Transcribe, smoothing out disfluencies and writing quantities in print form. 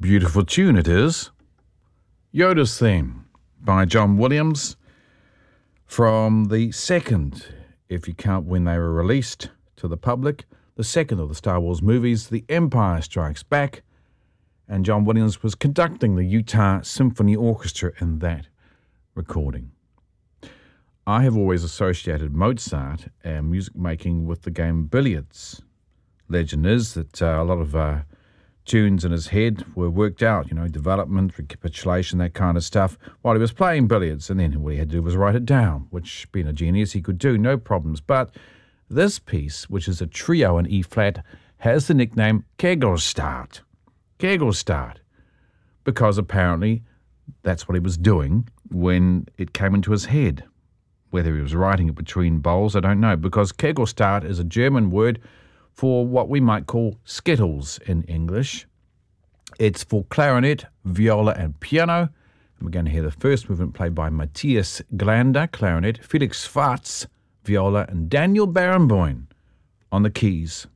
Beautiful tune it is. Yoda's Theme by John Williams from the second, if you count when they were released to the public, the second of the Star Wars movies, The Empire Strikes Back, and John Williams was conducting the Utah Symphony Orchestra in that recording. I have always associated Mozart and music making with the game billiards. Legend is that a lot of tunes in his head were worked out, development, recapitulation, that kind of stuff, while he was playing billiards. And then what he had to do was write it down, which, being a genius, he could do, no problems. But this piece, which is a trio in E-flat, has the nickname Kegelstart. Kegelstart. Because apparently that's what he was doing when it came into his head. Whether he was writing it between bowls, I don't know, because Kegelstart is a German word for what we might call skittles in English. It's for clarinet, viola and piano. And we're going to hear the first movement played by Matthias Glander, clarinet, Felix Schwarz, viola, and Daniel Barenboim on the keys.